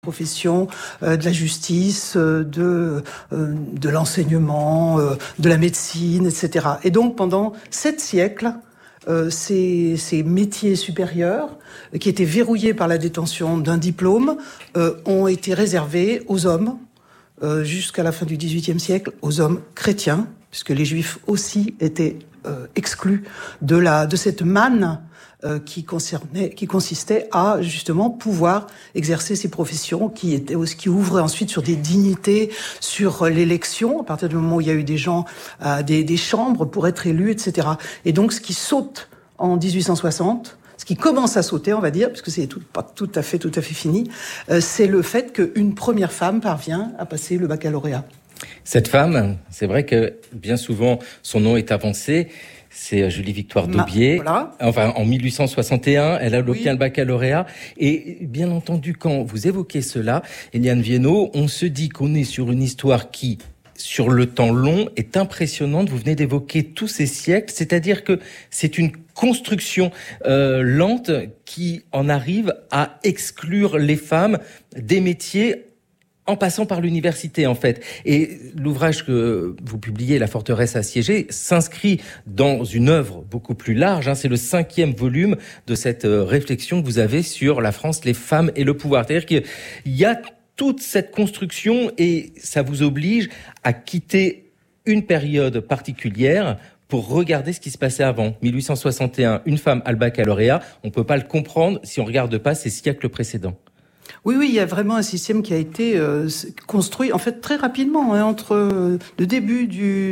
profession de la justice, de l'enseignement, de la médecine, etc. Et donc pendant 7 siècles, ces métiers supérieurs qui étaient verrouillés par la détention d'un diplôme ont été réservés aux hommes jusqu'à la fin du XVIIIe siècle, aux hommes chrétiens, puisque les juifs aussi étaient exclus de cette manne qui consistait à justement pouvoir exercer ces professions qui ouvraient ensuite sur des dignités, sur l'élection, à partir du moment où il y a eu des gens, des chambres pour être élus, etc. Et donc ce qui saute en 1860, ce qui commence à sauter, on va dire, puisque c'est pas tout à fait fini, c'est le fait qu'une première femme parvient à passer le baccalauréat. Cette femme, c'est vrai que bien souvent son nom est avancé. C'est Julie Victoire Daubié. Voilà. Enfin, en 1861, elle a obtenu le baccalauréat. Et bien entendu, quand vous évoquez cela, Éliane Viennot, on se dit qu'on est sur une histoire qui, sur le temps long, est impressionnante. Vous venez d'évoquer tous ces siècles, c'est-à-dire que c'est une construction lente qui en arrive à exclure les femmes des métiers en passant par l'université, en fait. Et l'ouvrage que vous publiez, La forteresse assiégée, s'inscrit dans une œuvre beaucoup plus large. C'est le 5e volume de cette réflexion que vous avez sur la France, les femmes et le pouvoir. C'est-à-dire qu'il y a toute cette construction et ça vous oblige à quitter une période particulière pour regarder ce qui se passait avant. 1861, une femme a le baccalauréat. On ne peut pas le comprendre si on ne regarde pas ces siècles précédents. Oui, il y a vraiment un système qui a été construit, en fait, très rapidement, entre le début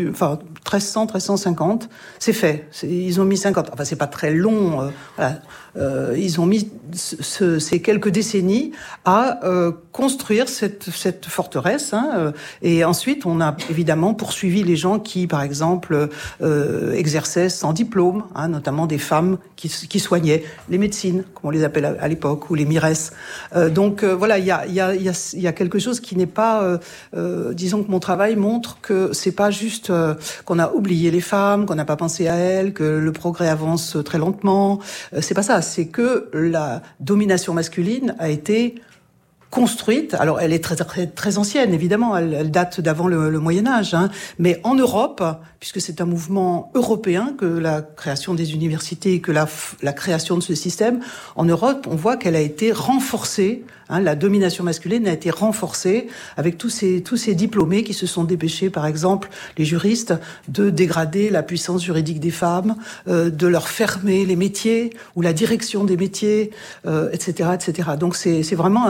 1350, c'est fait. Ils ont mis 50, enfin, c'est pas très long, voilà. Ils ont mis ces quelques décennies à construire cette forteresse, et ensuite on a évidemment poursuivi les gens qui, par exemple, exerçaient sans diplôme, notamment des femmes qui soignaient les médecines, comme on les appelle à l'époque, ou les miresses. Donc voilà, il y a quelque chose qui n'est pas, disons que mon travail montre que c'est pas juste qu'on a oublié les femmes, qu'on n'a pas pensé à elles, que le progrès avance très lentement. C'est pas ça. C'est que la domination masculine a été construite. Alors, elle est très ancienne, évidemment. Elle date d'avant le Moyen-Âge, mais en Europe, puisque c'est un mouvement européen que la création des universités, que la création de ce système, en Europe, on voit qu'elle a été renforcée. La domination masculine a été renforcée avec tous ces diplômés qui se sont dépêchés, par exemple, les juristes, de dégrader la puissance juridique des femmes, de leur fermer les métiers ou la direction des métiers, etc., etc. Donc c'est vraiment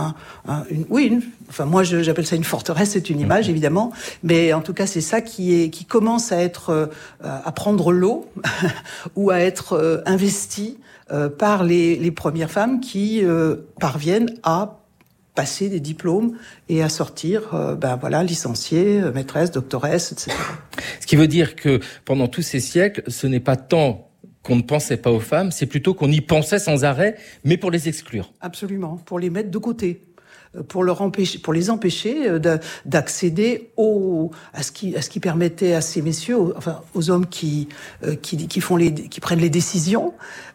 moi j'appelle ça une forteresse, c'est une image évidemment, mais en tout cas c'est ça qui commence à être à prendre l'eau ou à être investi par les premières femmes qui parviennent à passer des diplômes et à sortir licenciées, maîtresses, doctoresses, etc. Ce qui veut dire que pendant tous ces siècles, ce n'est pas tant qu'on ne pensait pas aux femmes, c'est plutôt qu'on y pensait sans arrêt, mais pour les exclure. Absolument, pour les mettre de côté. Pour les empêcher d'accéder à ce qui permettait à ces messieurs, aux hommes qui prennent les décisions,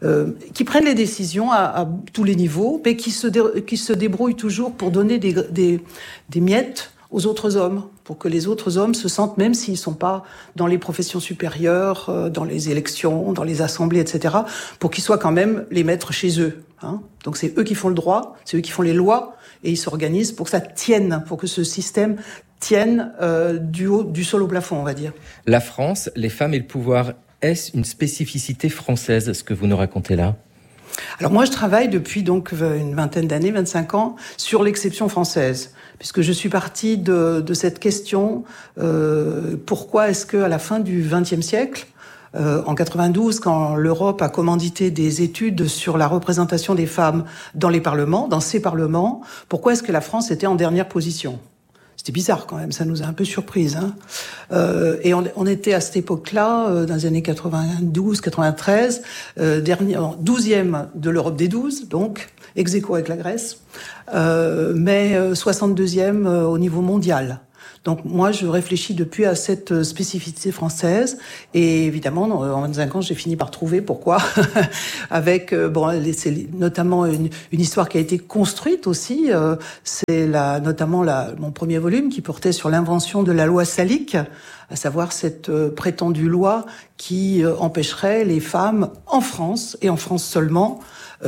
à tous les niveaux, mais qui se débrouillent toujours pour donner des miettes aux autres hommes, pour que les autres hommes se sentent, même s'ils sont pas dans les professions supérieures, dans les élections, dans les assemblées, etc., pour qu'ils soient quand même les maîtres chez eux. Donc c'est eux qui font le droit, c'est eux qui font les lois, et ils s'organisent pour que ça tienne, pour que ce système tienne du sol au plafond, on va dire. La France, les femmes et le pouvoir, est-ce une spécificité française, ce que vous nous racontez là ? Alors moi, je travaille depuis donc une vingtaine d'années, 25 ans, sur l'exception française, puisque je suis partie de cette question, pourquoi est-ce qu'à la fin du XXe siècle, en 92, quand l'Europe a commandité des études sur la représentation des femmes dans les parlements, dans ces parlements, pourquoi est-ce que la France était en dernière position ? C'était bizarre quand même, ça nous a un peu surprises. Et on était à cette époque-là, dans les années 92, 93, 12e de l'Europe des 12, donc ex aequo avec la Grèce, mais 62e au niveau mondial. Donc moi, je réfléchis depuis à cette spécificité française, et évidemment, en 25 ans, j'ai fini par trouver pourquoi, avec c'est notamment une histoire qui a été construite aussi. C'est notamment mon premier volume qui portait sur l'invention de la loi salique, à savoir cette prétendue loi qui empêcherait les femmes en France, et en France seulement,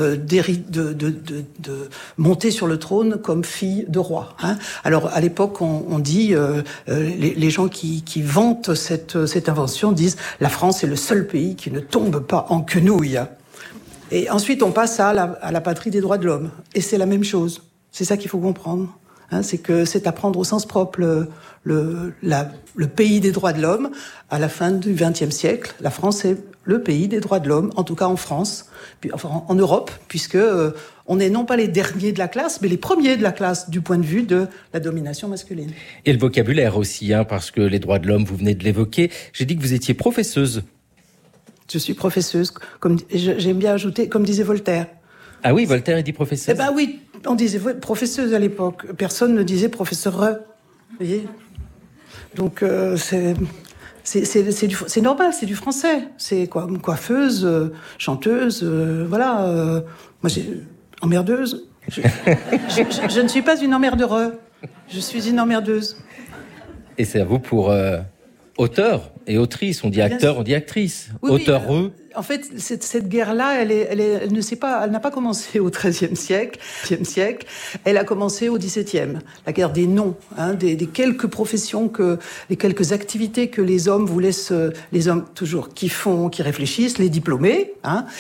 de monter sur le trône comme fille de roi. Alors à l'époque, on dit les gens qui vantent cette invention disent la France est le seul pays qui ne tombe pas en quenouille. Et ensuite, on passe à la patrie des droits de l'homme, et c'est la même chose. C'est ça qu'il faut comprendre. C'est que c'est à prendre au sens propre le pays des droits de l'homme. À la fin du XXe siècle, la France est le pays des droits de l'homme, en tout cas en France, en Europe, puisque on n'est non pas les derniers de la classe, mais les premiers de la classe du point de vue de la domination masculine. Et le vocabulaire aussi, parce que les droits de l'homme, vous venez de l'évoquer. J'ai dit que vous étiez professeuse. Je suis professeuse, j'aime bien ajouter, comme disait Voltaire. Ah oui, Voltaire, il dit professeuse. Eh ben oui, on disait professeuse à l'époque. Personne ne disait professeur. Vous voyez ? Donc c'est normal, c'est du français. C'est quoi, une coiffeuse, chanteuse, voilà. Moi, emmerdeuse. Je ne suis pas une emmerdeur. Je suis une emmerdeuse. Et c'est à vous pour auteur et autrice. On dit acteur, on dit actrice. Oui, auteureux. En fait, cette guerre-là, elle n'a pas commencé au XIIIe siècle. Elle a commencé au XVIIe. La guerre des noms, des quelques professions les quelques activités que les hommes voulaient les hommes toujours qui réfléchissent, les diplômés,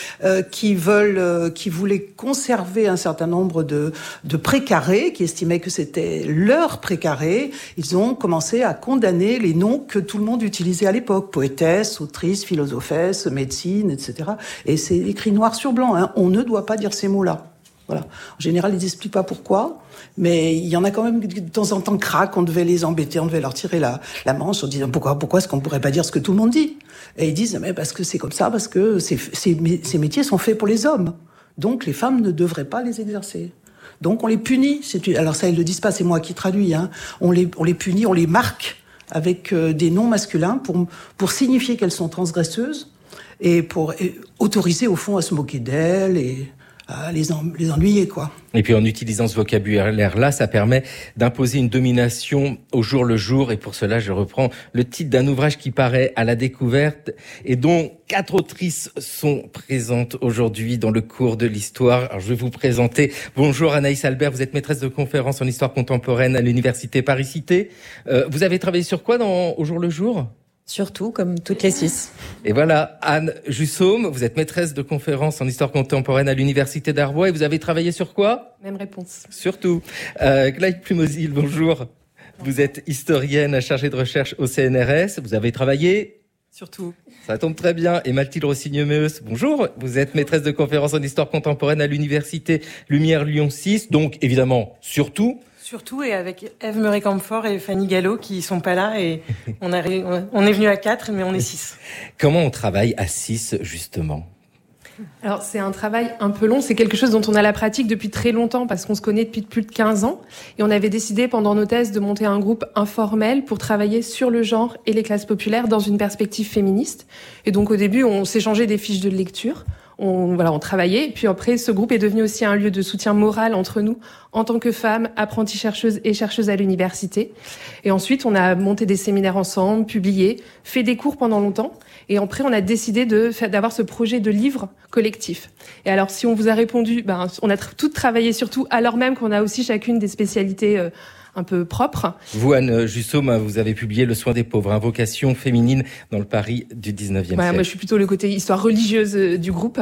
qui voulaient conserver un certain nombre de précarés, qui estimaient que c'était leur précaré. Ils ont commencé à condamner les noms que tout le monde utilisait à l'époque: poétesse, autrice, philosophesse, médecine, etc. Et c'est écrit noir sur blanc. On ne doit pas dire ces mots-là. Voilà. En général, ils n'expliquent pas pourquoi, mais il y en a quand même de temps en temps crack. On devait les embêter, on devait leur tirer la manche en disant pourquoi est-ce qu'on pourrait pas dire ce que tout le monde dit? Et ils disent mais parce que c'est comme ça, parce que ces métiers sont faits pour les hommes. Donc les femmes ne devraient pas les exercer. Donc on les punit. Alors ça, ils le disent pas, c'est moi qui traduis. On les punit, on les marque avec des noms masculins pour signifier qu'elles sont transgresseuses, et pour autoriser au fond à se moquer d'elles et à les ennuyer, quoi. Et puis en utilisant ce vocabulaire-là, ça permet d'imposer une domination au jour le jour. Et pour cela, je reprends le titre d'un ouvrage qui paraît à la Découverte et dont 4 autrices sont présentes aujourd'hui dans le cours de l'histoire. Alors je vais vous présenter. Bonjour Anaïs Albert, vous êtes maîtresse de conférences en histoire contemporaine à l'université Paris-Cité. Vous avez travaillé sur quoi au jour le jour ? Surtout, comme toutes les 6. Et voilà, Anne Jussaume, vous êtes maîtresse de conférences en histoire contemporaine à l'université d'Arbois et vous avez travaillé sur quoi ? Même réponse. Surtout. Clyde Plumosil, bonjour. Vous êtes historienne chargée de recherche au CNRS. Vous avez travaillé ? Surtout. Ça tombe très bien. Et Mathilde Rossigneux-Meus, bonjour. Vous êtes maîtresse de conférences en histoire contemporaine à l'université Lumière Lyon 6. Donc, évidemment, surtout. Surtout, et avec Ève Meuret-Camfort et Fanny Gallo qui sont pas là, et on est venu à 4, mais on est 6. Comment on travaille à 6, justement ? Alors, c'est un travail un peu long. C'est quelque chose dont on a la pratique depuis très longtemps parce qu'on se connaît depuis plus de 15 ans. Et on avait décidé pendant nos thèses de monter un groupe informel pour travailler sur le genre et les classes populaires dans une perspective féministe. Et donc, au début, on s'échangeait des fiches de lecture. On travaillait. Puis après, ce groupe est devenu aussi un lieu de soutien moral entre nous, en tant que femmes, apprenties chercheuses et chercheuses à l'université. Et ensuite, on a monté des séminaires ensemble, publié, fait des cours pendant longtemps. Et après, on a décidé d'avoir ce projet de livre collectif. Et alors, si on vous a répondu, on a toutes travaillé surtout, alors même qu'on a aussi chacune des spécialités un peu propre. Vous, Anne Jussaume, vous avez publié Le soin des pauvres, invocation féminine dans le Paris du 19e siècle. Moi, je suis plutôt le côté histoire religieuse du groupe.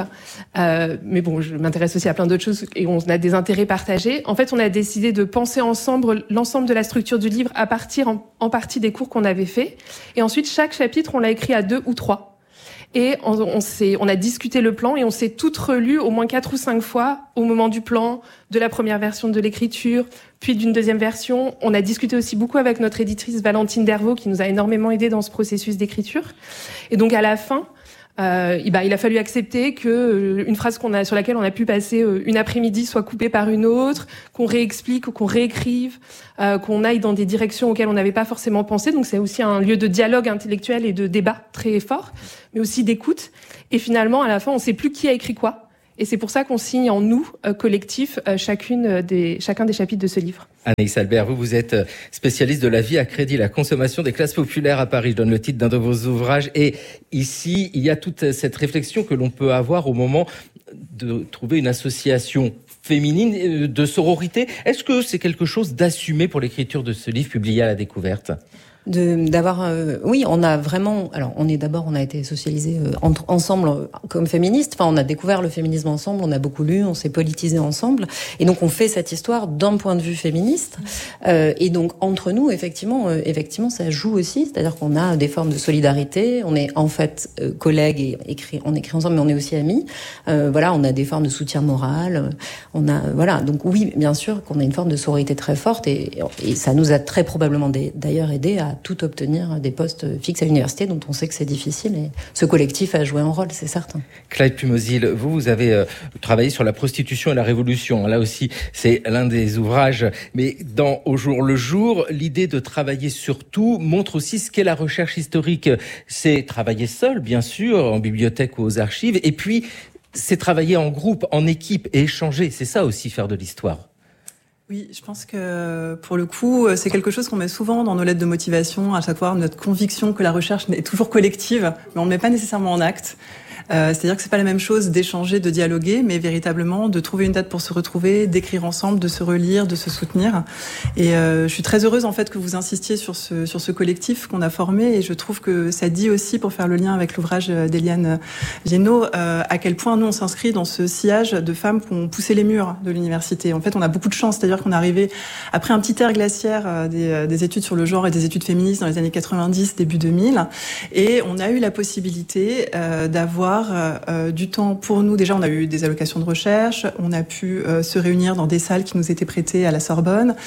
Mais bon, je m'intéresse aussi à plein d'autres choses et on a des intérêts partagés. En fait, on a décidé de penser ensemble l'ensemble de la structure du livre à partir en partie des cours qu'on avait fait. Et ensuite, chaque chapitre, on l'a écrit à 2 ou 3. Et on a discuté le plan et on s'est toutes relues au moins 4 ou 5 fois au moment du plan, de la première version de l'écriture, puis d'une deuxième version. On a discuté aussi beaucoup avec notre éditrice Valentine Dervaux qui nous a énormément aidé dans ce processus d'écriture. Et donc à la fin, Il a fallu accepter que une phrase sur laquelle on a pu passer une après-midi soit coupée par une autre, qu'on réexplique ou qu'on réécrive, qu'on aille dans des directions auxquelles on n'avait pas forcément pensé. Donc c'est aussi un lieu de dialogue intellectuel et de débat très fort, mais aussi d'écoute. Et finalement, à la fin, on ne sait plus qui a écrit quoi. Et c'est pour ça qu'on signe en nous, collectif, chacun des chapitres de ce livre. Anaïs Albert, vous êtes spécialiste de la vie à crédit, la consommation des classes populaires à Paris. Je donne le titre d'un de vos ouvrages. Et ici, il y a toute cette réflexion que l'on peut avoir au moment de trouver une association féminine de sororité. Est-ce que c'est quelque chose d'assumé pour l'écriture de ce livre publié à la Découverte ? Oui, on a vraiment, alors on a été socialisés ensemble comme féministes. Enfin, on a découvert le féminisme ensemble, on a beaucoup lu, on s'est politisé ensemble, et donc on fait cette histoire d'un point de vue féministe. Et donc entre nous, effectivement, ça joue aussi, c'est-à-dire qu'on a des formes de solidarité. On est en fait collègues et on écrit ensemble, mais on est aussi amis. On a des formes de soutien moral. Donc oui, bien sûr qu'on a une forme de sororité très forte, et ça nous a très probablement d'ailleurs aidé à tout obtenir des postes fixes à l'université, dont on sait que c'est difficile, et ce collectif a joué un rôle, c'est certain. Clyde Pumozil, vous avez travaillé sur la prostitution et la révolution. Là aussi, c'est l'un des ouvrages. Mais dans Au jour le jour, l'idée de travailler sur tout montre aussi ce qu'est la recherche historique. C'est travailler seul, bien sûr, en bibliothèque ou aux archives. Et puis, c'est travailler en groupe, en équipe et échanger. C'est ça aussi, faire de l'histoire. Oui, je pense que pour le coup, c'est quelque chose qu'on met souvent dans nos lettres de motivation, à chaque fois notre conviction que la recherche est toujours collective, mais on ne le met pas nécessairement en acte. C'est-à-dire que c'est pas la même chose d'échanger, de dialoguer, mais véritablement de trouver une date pour se retrouver, d'écrire ensemble, de se relire, de se soutenir. Et je suis très heureuse en fait que vous insistiez sur ce collectif qu'on a formé, et je trouve que ça dit aussi, pour faire le lien avec l'ouvrage d'Eliane Viennot, à quel point nous on s'inscrit dans ce sillage de femmes qui ont poussé les murs de l'université. En fait, on a beaucoup de chance, c'est-à-dire qu'on est arrivé après un petit air glaciaire des études sur le genre et des études féministes dans les années 90, début 2000, et on a eu la possibilité d'avoir du temps pour nous. Déjà, on a eu des allocations de recherche, on a pu se réunir dans des salles qui nous étaient prêtées à la Sorbonne,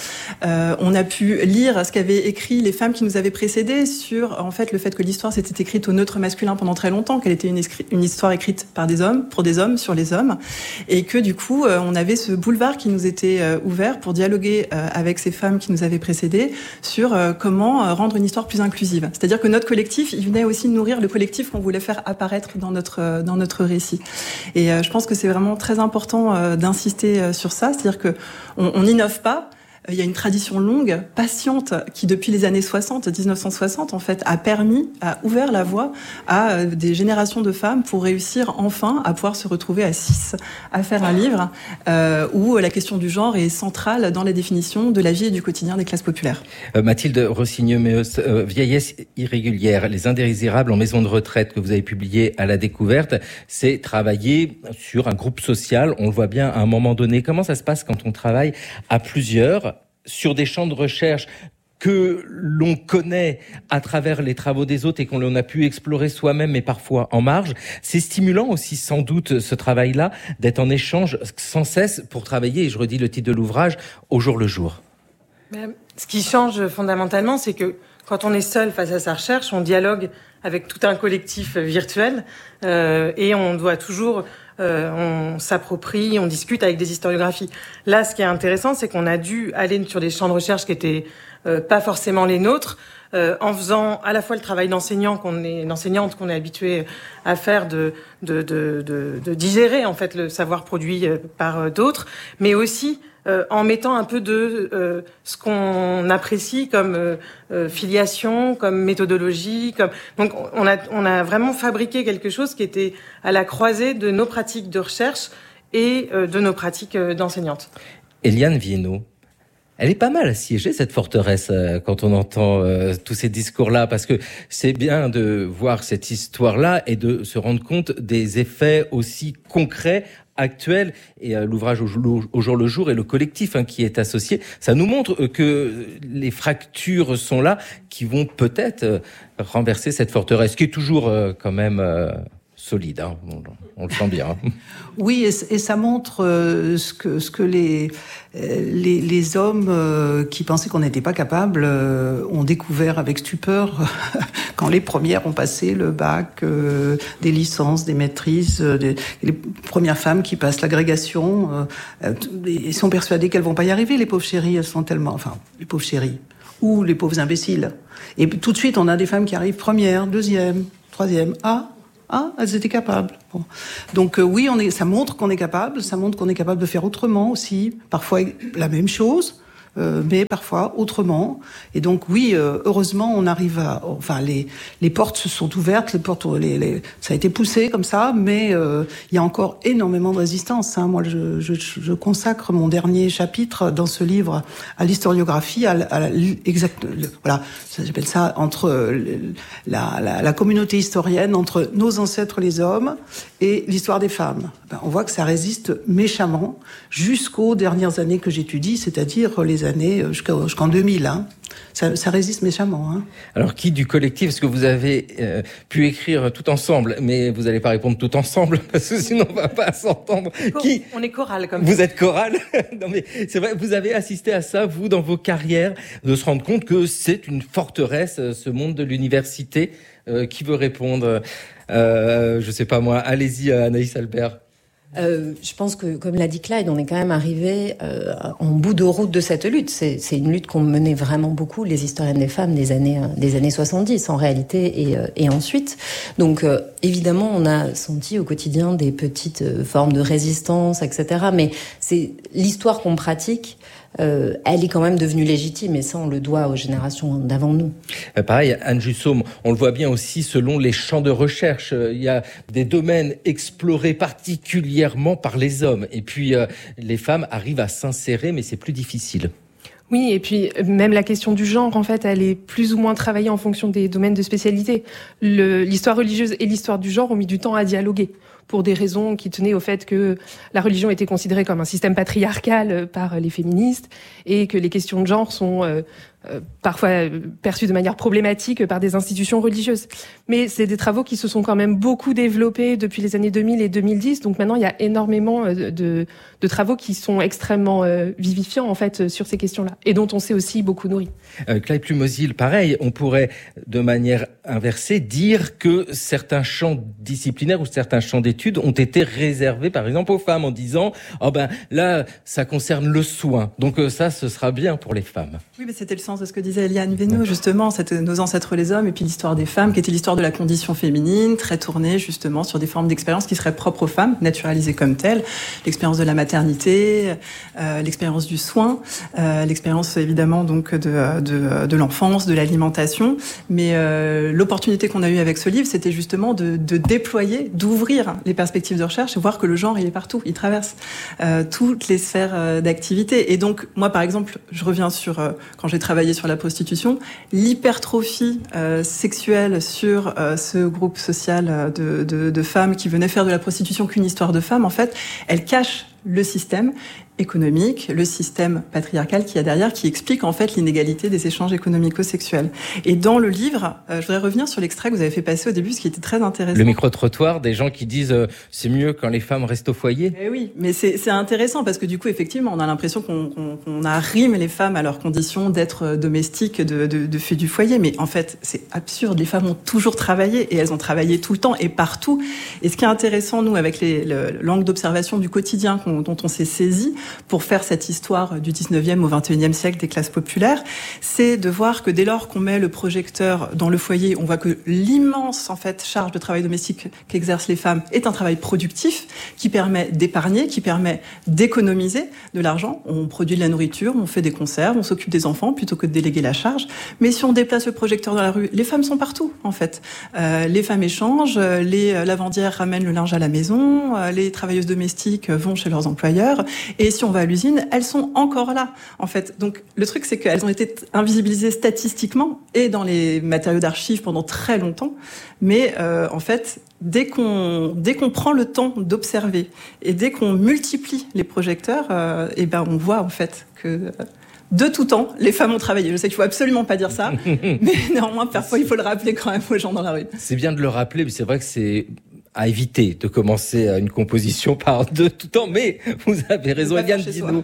on a pu lire ce qu'avaient écrit les femmes qui nous avaient précédées sur, en fait, le fait que l'histoire s'était écrite au neutre masculin pendant très longtemps, qu'elle était une histoire écrite par des hommes, pour des hommes, sur les hommes, et que du coup, on avait ce boulevard qui nous était ouvert pour dialoguer avec ces femmes qui nous avaient précédées sur comment rendre une histoire plus inclusive. C'est-à-dire que notre collectif, il venait aussi nourrir le collectif qu'on voulait faire apparaître dans notre récit. Et je pense que c'est vraiment très important d'insister sur ça, c'est-à-dire que on n'innove pas. Il y a une tradition longue, patiente, qui depuis les années 1960 en fait, a ouvert la voie à des générations de femmes pour réussir enfin à pouvoir se retrouver à 6, à faire un livre où la question du genre est centrale dans la définition de la vie et du quotidien des classes populaires. Mathilde Rossigneux-Meus, Vieillesse irrégulière, les indésirables en maison de retraite, que vous avez publié à la Découverte, c'est travailler sur un groupe social, on le voit bien à un moment donné. Comment ça se passe quand on travaille à plusieurs sur des champs de recherche que l'on connaît à travers les travaux des autres et qu'on a pu explorer soi-même, mais parfois en marge? C'est stimulant aussi, sans doute, ce travail-là, d'être en échange sans cesse pour travailler, et je redis le titre de l'ouvrage, au jour le jour. Ce qui change fondamentalement, c'est que quand on est seul face à sa recherche, on dialogue avec tout un collectif virtuel et on doit toujours... on s'approprie, on discute avec des historiographies. Là, ce qui est intéressant, c'est qu'on a dû aller sur des champs de recherche qui étaient pas forcément les nôtres, en faisant à la fois le travail d'enseignante qu'on est habitué à faire, de digérer en fait le savoir produit par d'autres, mais aussi en mettant un peu de ce qu'on apprécie comme filiation, comme méthodologie, donc on a vraiment fabriqué quelque chose qui était à la croisée de nos pratiques de recherche et de nos pratiques d'enseignante. Eliane Viennot, elle est pas mal assiégée, cette forteresse, quand on entend tous ces discours-là, parce que c'est bien de voir cette histoire-là et de se rendre compte des effets aussi concrets, actuels, et l'ouvrage au jour le jour et le collectif qui est associé, ça nous montre que les fractures sont là, qui vont peut-être renverser cette forteresse, qui est toujours quand même solide, hein. On le sent bien. Oui, et ça montre ce que les hommes qui pensaient qu'on n'était pas capable ont découvert avec stupeur quand les premières ont passé le bac, des licences, des maîtrises, les premières femmes qui passent l'agrégation, ils sont persuadés qu'elles vont pas y arriver, les pauvres chéries, elles sont tellement... Enfin, les pauvres chéries, ou les pauvres imbéciles. Et tout de suite, on a des femmes qui arrivent première, deuxième, troisième, elles étaient capables. Bon. Donc oui, ça montre qu'on est capable, ça montre qu'on est capable de faire autrement aussi, parfois la même chose, mais parfois autrement. Et donc oui, heureusement, on arrive les portes se sont ouvertes, ça a été poussé comme ça, mais il y a encore énormément de résistance. Hein. Moi, je consacre mon dernier chapitre dans ce livre à l'historiographie, voilà, j'appelle ça entre la communauté historienne, entre nos ancêtres les hommes et l'histoire des femmes. On voit que ça résiste méchamment jusqu'aux dernières années que j'étudie, c'est-à-dire les années jusqu'en 2000. Hein. Ça résiste méchamment. Hein. Alors, qui du collectif, est-ce que vous avez pu écrire tout ensemble, mais vous n'allez pas répondre tout ensemble, parce que sinon on va pas s'entendre. On est chorale comme ça. Vous êtes chorale. Non mais c'est vrai, vous avez assisté à ça, vous, dans vos carrières, de se rendre compte que c'est une forteresse, ce monde de l'université. Qui veut répondre? Je sais pas moi. Allez-y, Anaïs Albert. Je pense que, comme l'a dit Clyde, on est quand même arrivé en bout de route de cette lutte. C'est une lutte qu'on menait vraiment beaucoup, les historiennes des femmes des années 70 en réalité et ensuite. Donc évidemment, on a senti au quotidien des petites formes de résistance, etc. Mais c'est l'histoire qu'on pratique. Elle est quand même devenue légitime, et ça, on le doit aux générations d'avant nous. Pareil, Anne Jussaume, on le voit bien aussi selon les champs de recherche. Il y a des domaines explorés particulièrement par les hommes. Et puis, les femmes arrivent à s'insérer, mais c'est plus difficile. Oui, et puis même la question du genre, en fait, elle est plus ou moins travaillée en fonction des domaines de spécialité. L'histoire religieuse et l'histoire du genre ont mis du temps à dialoguer, pour des raisons qui tenaient au fait que la religion était considérée comme un système patriarcal par les féministes et que les questions de genre sont parfois perçues de manière problématique par des institutions religieuses. Mais c'est des travaux qui se sont quand même beaucoup développés depuis les années 2000 et 2010. Donc maintenant, il y a énormément de travaux qui sont extrêmement vivifiants, en fait, sur ces questions-là, et dont on s'est aussi beaucoup nourri. Clyde Plumosil, pareil, on pourrait, de manière inversée, dire que certains champs disciplinaires ou certains champs d'études ont été réservés, par exemple, aux femmes, en disant « Oh ben, là, ça concerne le soin, donc ça, ce sera bien pour les femmes. » Oui, mais c'était le sens de ce que disait Eliane Viennot, justement, nos ancêtres les hommes, et puis l'histoire des femmes, qui était l'histoire de la condition féminine, très tournée, justement, sur des formes d'expérience qui seraient propres aux femmes, naturalisées comme telles. L'expérience de la maternité, l'expérience du soin, l'expérience, évidemment, donc, de l'enfance, de l'alimentation. Mais l'opportunité qu'on a eue avec ce livre, c'était justement de déployer, d'ouvrir les perspectives de recherche et voir que le genre, il est partout, il traverse toutes les sphères d'activité. Et donc, moi, par exemple, je reviens sur, quand j'ai travaillé sur la prostitution, l'hypertrophie sexuelle sur ce groupe social de femmes qui venaient faire de la prostitution qu'une histoire de femmes, en fait, elle cache le système économique, le système patriarcal qu'il y a derrière, qui explique en fait l'inégalité des échanges économico-sexuels. Et dans le livre, je voudrais revenir sur l'extrait que vous avez fait passer au début, ce qui était très intéressant. Le micro-trottoir, des gens qui disent c'est mieux quand les femmes restent au foyer. Eh oui, mais c'est intéressant parce que du coup, effectivement, on a l'impression qu'on arrime les femmes à leur condition d'être domestiques, de fait du foyer. Mais en fait, c'est absurde. Les femmes ont toujours travaillé et elles ont travaillé tout le temps et partout. Et ce qui est intéressant, nous, avec l'angle d'observation du quotidien dont on s'est saisi, pour faire cette histoire du 19e au 21e siècle des classes populaires, c'est de voir que dès lors qu'on met le projecteur dans le foyer, on voit que l'immense, en fait, charge de travail domestique qu'exercent les femmes est un travail productif qui permet d'épargner, qui permet d'économiser de l'argent. On produit de la nourriture, on fait des conserves, on s'occupe des enfants plutôt que de déléguer la charge. Mais si on déplace le projecteur dans la rue, les femmes sont partout, en fait. Les femmes échangent, les lavandières ramènent le linge à la maison, les travailleuses domestiques vont chez leurs employeurs, et si on va à l'usine, elles sont encore là, en fait. Donc, le truc, c'est qu'elles ont été invisibilisées statistiquement et dans les matériaux d'archives pendant très longtemps. Mais, en fait, dès qu'on prend le temps d'observer et dès qu'on multiplie les projecteurs, on voit, en fait, que de tout temps, les femmes ont travaillé. Je sais qu'il faut absolument pas dire ça, mais néanmoins, parfois, il faut le rappeler quand même aux gens dans la rue. C'est bien de le rappeler, mais c'est vrai que c'est à éviter de commencer une composition par deux tout le temps, mais vous avez raison, Eliane Viennot.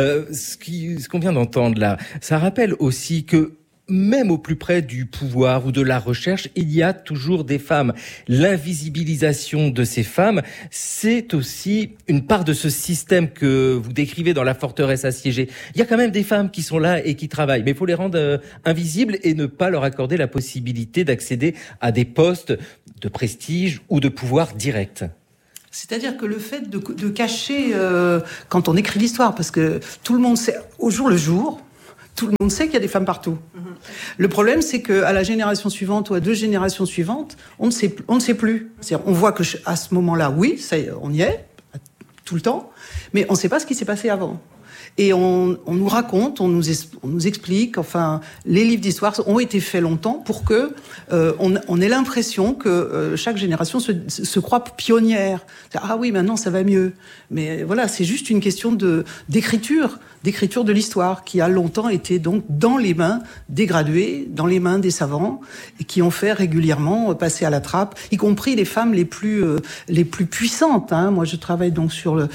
Ce qu'on vient d'entendre là, ça rappelle aussi que même au plus près du pouvoir ou de la recherche, il y a toujours des femmes. L'invisibilisation de ces femmes, c'est aussi une part de ce système que vous décrivez dans La forteresse assiégée. Il y a quand même des femmes qui sont là et qui travaillent, mais il faut les rendre invisibles et ne pas leur accorder la possibilité d'accéder à des postes de prestige ou de pouvoir direct. C'est-à-dire que le fait de cacher, quand on écrit l'histoire, parce que tout le monde sait, au jour le jour, tout le monde sait qu'il y a des femmes partout. Le problème, c'est qu'à la génération suivante ou à 2 générations suivantes, on ne sait plus. C'est-à-dire, on voit que à ce moment-là, oui, ça, on y est, tout le temps, mais on ne sait pas ce qui s'est passé avant. Et on nous raconte, on nous explique, enfin, les livres d'histoire ont été faits longtemps pour que on ait l'impression que chaque génération se croit pionnière. Ah oui, maintenant ça va mieux. Mais voilà, c'est juste une question d'écriture de l'histoire qui a longtemps été donc dans les mains des gradués, dans les mains des savants, et qui ont fait régulièrement passer à la trappe, y compris les femmes les plus puissantes. Hein. Moi, je travaille donc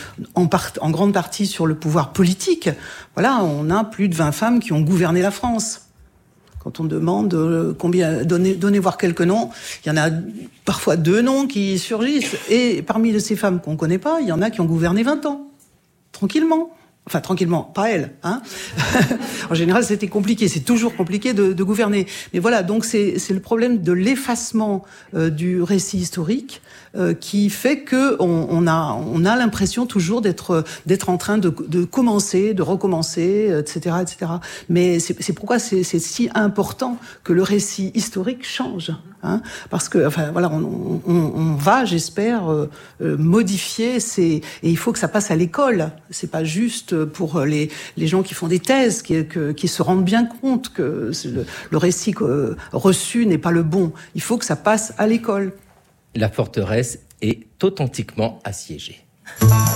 en grande partie sur le pouvoir politique. Voilà, on a plus de 20 femmes qui ont gouverné la France. Quand on demande combien, donnez voir quelques noms, il y en a parfois 2 noms qui surgissent. Et parmi ces femmes qu'on connaît pas, il y en a qui ont gouverné 20 ans. Tranquillement. Enfin, tranquillement, pas elle, hein. En général, c'était compliqué. C'est toujours compliqué de gouverner. Mais voilà, donc c'est le problème de l'effacement du récit historique qui fait que on a l'impression toujours d'être en train de commencer, de recommencer, etc., etc. Mais c'est pourquoi c'est si important que le récit historique change, hein. Parce que, enfin, voilà, on va, j'espère, modifier et il faut que ça passe à l'école. C'est pas juste pour les gens qui font des thèses, qui se rendent bien compte que le récit reçu n'est pas le bon. Il faut que ça passe à l'école. La forteresse est authentiquement assiégée.